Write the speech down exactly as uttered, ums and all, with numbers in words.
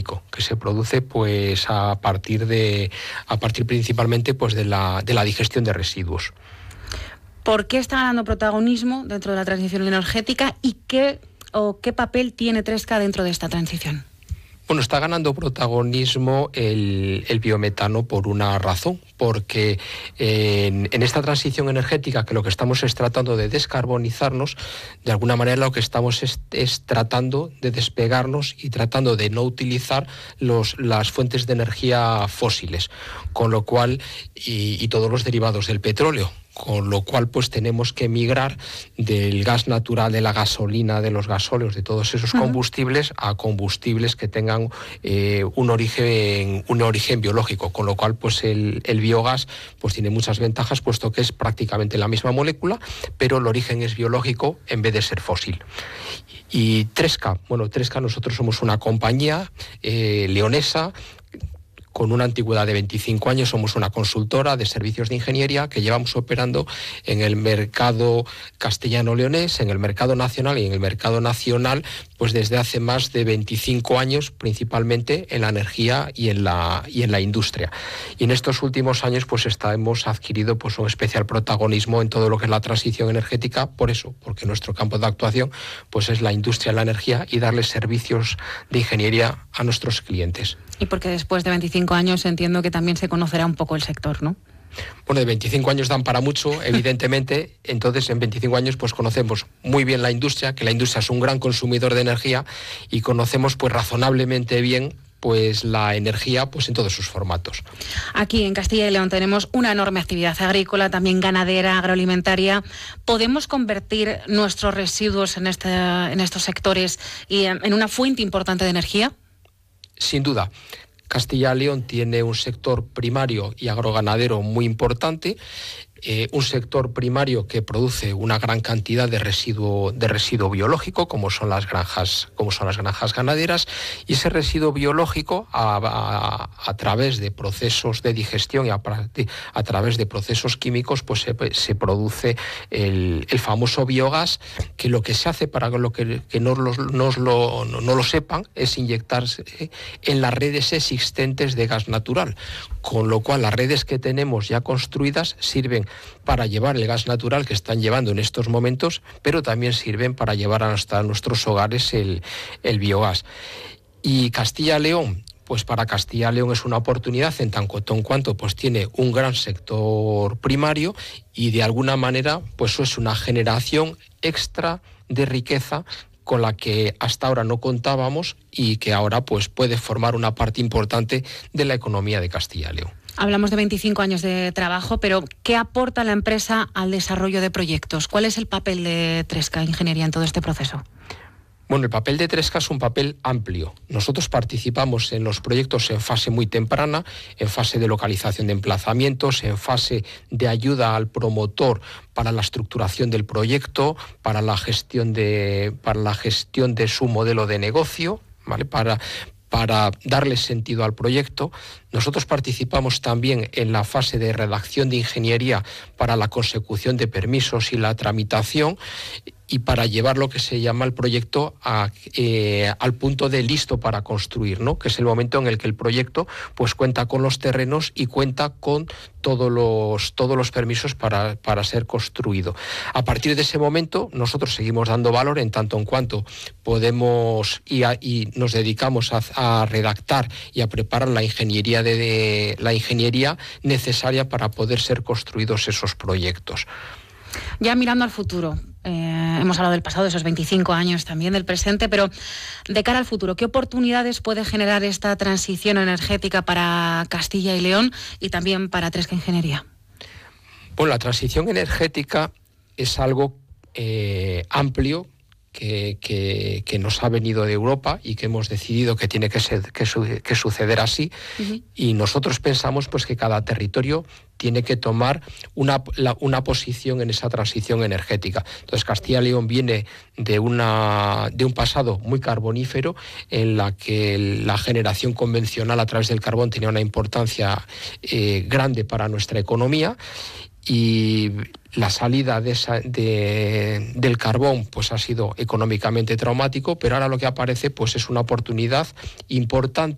biológico, que se produce pues a partir de a partir principalmente pues de la de la digestión de residuos. ¿Por qué está ganando protagonismo dentro de la transición energética y qué o qué papel tiene Tresca dentro de esta transición? Bueno, está ganando protagonismo el, el biometano por una razón, porque en, en esta transición energética, que lo que estamos es tratando de descarbonizarnos, de alguna manera lo que estamos es, es tratando de despegarnos y tratando de no utilizar los, las fuentes de energía fósiles, con lo cual, y, y todos los derivados del petróleo. Con lo cual pues tenemos que migrar del gas natural, de la gasolina, de los gasóleos, de todos esos combustibles a combustibles que tengan eh, un origen un origen biológico, con lo cual pues el, el biogás pues tiene muchas ventajas, puesto que es prácticamente la misma molécula, pero el origen es biológico en vez de ser fósil. Y Tresca, bueno, Tresca nosotros somos una compañía eh, leonesa, con una antigüedad de veinticinco años, somos una consultora de servicios de ingeniería que llevamos operando en el mercado castellano-leonés, en el mercado nacional y en el mercado nacional, pues desde hace más de veinticinco años, principalmente en la energía y en la, y en la industria. Y en estos últimos años pues está, hemos adquirido pues un especial protagonismo en todo lo que es la transición energética, por eso, porque nuestro campo de actuación pues es la industria, la energía y darles servicios de ingeniería a nuestros clientes. Y porque después de veinticinco años entiendo que también se conocerá un poco el sector, ¿no? Bueno, de veinticinco años dan para mucho, evidentemente, entonces en veinticinco años pues conocemos muy bien la industria, que la industria es un gran consumidor de energía y conocemos pues razonablemente bien pues la energía pues en todos sus formatos. Aquí en Castilla y León tenemos una enorme actividad agrícola, también ganadera, agroalimentaria. ¿Podemos convertir nuestros residuos en, este, en estos sectores y en, en una fuente importante de energía? Sin duda. Castilla y León tiene un sector primario y agroganadero muy importante, eh, un sector primario que produce una gran cantidad de residuo, de residuo biológico, como son las granjas, como son las granjas ganaderas, y ese residuo biológico a, a, a través de procesos de digestión y a, a través de procesos químicos, pues se, se produce el, el famoso biogás, que lo que se hace, para lo que, que no, los, no, lo, no, no lo sepan, es inyectarse en las redes existentes de gas natural, con lo cual las redes que tenemos ya construidas sirven para llevar el gas natural que están llevando en estos momentos, pero también sirven para llevar hasta nuestros hogares el, el biogás. Y Castilla y León, pues para Castilla y León es una oportunidad en tanto en cuanto pues tiene un gran sector primario y de alguna manera pues eso es una generación extra de riqueza con la que hasta ahora no contábamos y que ahora pues puede formar una parte importante de la economía de Castilla y León. Hablamos de veinticinco años de trabajo, pero ¿qué aporta la empresa al desarrollo de proyectos? ¿Cuál es el papel de Tresca Ingeniería en todo este proceso? Bueno, el papel de Tresca es un papel amplio. Nosotros participamos en los proyectos en fase muy temprana, en fase de localización de emplazamientos, en fase de ayuda al promotor para la estructuración del proyecto, para la gestión de, para la gestión de su modelo de negocio, ¿vale? Para para darle sentido al proyecto. Nosotros participamos también en la fase de redacción de ingeniería para la consecución de permisos y la tramitación y para llevar lo que se llama el proyecto a, eh, al punto de listo para construir, ¿no? Que es el momento en el que el proyecto pues cuenta con los terrenos y cuenta con todos los, todos los permisos para, para ser construido. A partir de ese momento nosotros seguimos dando valor en tanto en cuanto podemos y, a, y nos dedicamos a, a redactar y a preparar la ingeniería de, de la ingeniería necesaria para poder ser construidos esos proyectos. Ya mirando al futuro, eh, hemos hablado del pasado, de esos veinticinco años, también del presente, pero de cara al futuro, ¿qué oportunidades puede generar esta transición energética para Castilla y León y también para Tresca Ingeniería? Bueno, la transición energética es algo eh, amplio, Que, que, que nos ha venido de Europa y que hemos decidido que tiene que, ser, que, su, que suceder así. Uh-huh. Y nosotros pensamos pues, que cada territorio tiene que tomar una, la, una posición en esa transición energética. Entonces Castilla y León viene de, una, de un pasado muy carbonífero en la que la generación convencional a través del carbón tenía una importancia eh, grande para nuestra economía, y la salida de esa, de, del carbón pues ha sido económicamente traumático, pero ahora lo que aparece pues es una oportunidad importante